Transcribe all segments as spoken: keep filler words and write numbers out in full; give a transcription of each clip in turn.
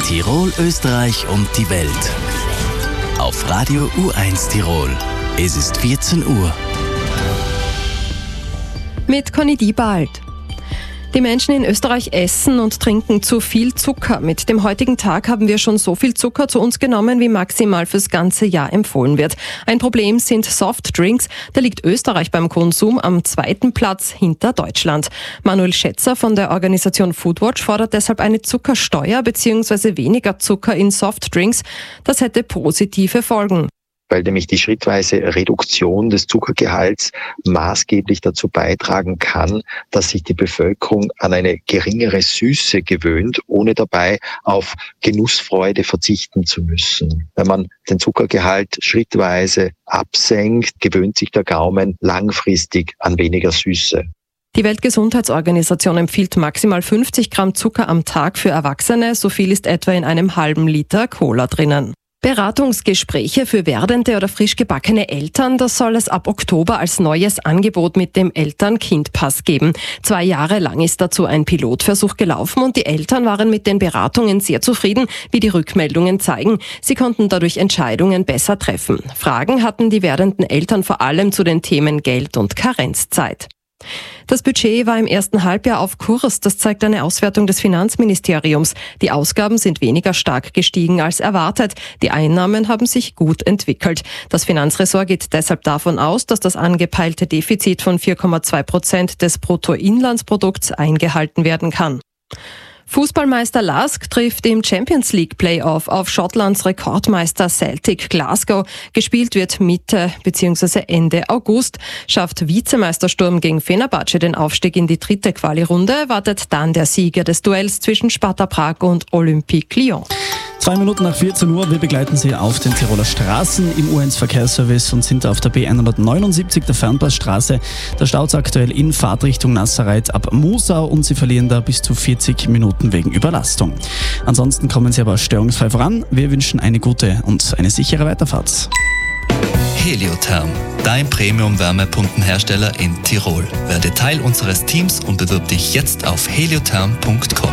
Tirol, Österreich und die Welt. Auf Radio U eins Tirol. Es ist vierzehn Uhr. Mit Conny Diebald. Die Menschen in Österreich essen und trinken zu viel Zucker. Mit dem heutigen Tag haben wir schon so viel Zucker zu uns genommen, wie maximal fürs ganze Jahr empfohlen wird. Ein Problem sind Softdrinks. Da liegt Österreich beim Konsum am zweiten Platz hinter Deutschland. Manuel Schätzer von der Organisation Foodwatch fordert deshalb eine Zuckersteuer bzw. weniger Zucker in Softdrinks. Das hätte positive Folgen. Weil nämlich die schrittweise Reduktion des Zuckergehalts maßgeblich dazu beitragen kann, dass sich die Bevölkerung an eine geringere Süße gewöhnt, ohne dabei auf Genussfreude verzichten zu müssen. Wenn man den Zuckergehalt schrittweise absenkt, gewöhnt sich der Gaumen langfristig an weniger Süße. Die Weltgesundheitsorganisation empfiehlt maximal fünfzig Gramm Zucker am Tag für Erwachsene. So viel ist etwa in einem halben Liter Cola drinnen. Beratungsgespräche für werdende oder frisch gebackene Eltern, das soll es ab Oktober als neues Angebot mit dem Eltern-Kind-Pass geben. Zwei Jahre lang ist dazu ein Pilotversuch gelaufen und die Eltern waren mit den Beratungen sehr zufrieden, wie die Rückmeldungen zeigen. Sie konnten dadurch Entscheidungen besser treffen. Fragen hatten die werdenden Eltern vor allem zu den Themen Geld und Karenzzeit. Das Budget war im ersten Halbjahr auf Kurs, das zeigt eine Auswertung des Finanzministeriums. Die Ausgaben sind weniger stark gestiegen als erwartet. Die Einnahmen haben sich gut entwickelt. Das Finanzressort geht deshalb davon aus, dass das angepeilte Defizit von vier Komma zwei Prozent des Bruttoinlandsprodukts eingehalten werden kann. Fußballmeister Lask trifft im Champions League Playoff auf Schottlands Rekordmeister Celtic Glasgow. Gespielt wird Mitte bzw. Ende August. Schafft Vizemeister Sturm gegen Fenerbahce den Aufstieg in die dritte Quali-Runde, wartet dann der Sieger des Duells zwischen Sparta Prag und Olympique Lyon. Zwei Minuten nach vierzehn Uhr, wir begleiten Sie auf den Tiroler Straßen im U eins Verkehrsservice und sind auf der B hundertneunundsiebzig, der Fernpassstraße. Da staut es aktuell in Fahrtrichtung Nasserreit ab Musau und Sie verlieren da bis zu vierzig Minuten wegen Überlastung. Ansonsten kommen Sie aber störungsfrei voran. Wir wünschen eine gute und eine sichere Weiterfahrt. Heliotherm, dein Premium-Wärmepumpenhersteller in Tirol. Werde Teil unseres Teams und bewirb dich jetzt auf heliotherm punkt com.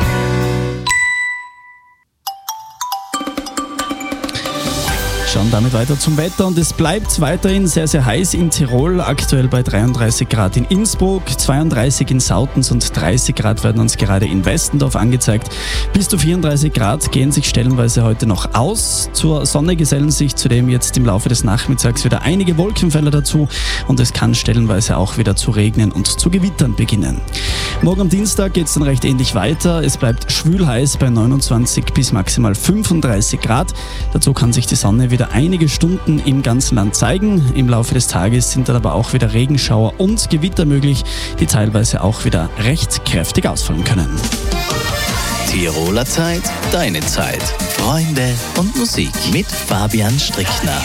Schauen damit weiter zum Wetter und es bleibt weiterhin sehr, sehr heiß in Tirol. Aktuell bei dreiunddreißig Grad in Innsbruck, zweiunddreißig in Sautens und dreißig Grad werden uns gerade in Westendorf angezeigt. Bis zu vierunddreißig Grad gehen sich stellenweise heute noch aus. Zur Sonne gesellen sich zudem jetzt im Laufe des Nachmittags wieder einige Wolkenfelder dazu und es kann stellenweise auch wieder zu regnen und zu gewittern beginnen. Morgen am Dienstag geht es dann recht ähnlich weiter. Es bleibt schwül heiß bei neunundzwanzig bis maximal fünfunddreißig Grad. Dazu kann sich die Sonne wieder einige Stunden im ganzen Land zeigen. Im Laufe des Tages sind dann aber auch wieder Regenschauer und Gewitter möglich, die teilweise auch wieder recht kräftig ausfallen können. Tiroler Zeit, deine Zeit. Freunde und Musik mit Fabian Strickner.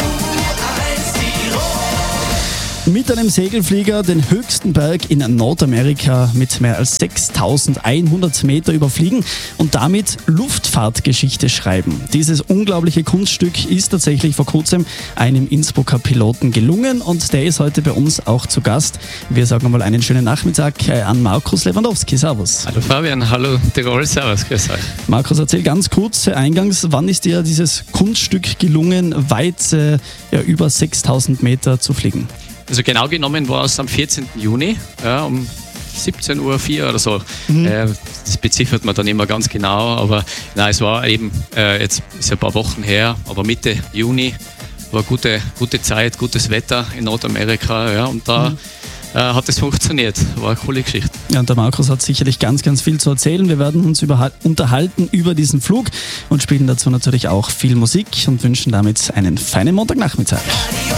Mit einem Segelflieger den höchsten Berg in Nordamerika mit mehr als sechstausendeinhundert Meter überfliegen und damit Luftfahrtgeschichte schreiben. Dieses unglaubliche Kunststück ist tatsächlich vor kurzem einem Innsbrucker Piloten gelungen und der ist heute bei uns auch zu Gast. Wir sagen mal einen schönen Nachmittag an Markus Lewandowski. Servus. Hallo Fabian, hallo Tirol, servus, grüß euch. Markus, erzähl ganz kurz eingangs, wann ist dir dieses Kunststück gelungen, weit äh, ja, über sechstausend Meter zu fliegen? Also genau genommen war es am vierzehnten Juni, ja, um siebzehn Uhr vier oder so. Mhm. Äh, das beziffert man dann immer ganz genau, aber nein, es war eben, äh, jetzt ist ein paar Wochen her, aber Mitte Juni war gute, gute Zeit, gutes Wetter in Nordamerika, ja, und da mhm. äh, hat es funktioniert. War eine coole Geschichte. Ja, und der Markus hat sicherlich ganz, ganz viel zu erzählen. Wir werden uns über, unterhalten über diesen Flug und spielen dazu natürlich auch viel Musik und wünschen damit einen feinen Montagnachmittag.